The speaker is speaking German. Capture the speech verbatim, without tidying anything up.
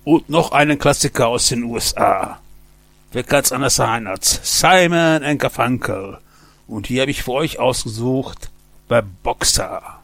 Und noch einen Klassiker aus den U S A. Wer kann's anders sein als Simon and Garfunkel. Und hier habe ich für euch ausgesucht bei Boxer.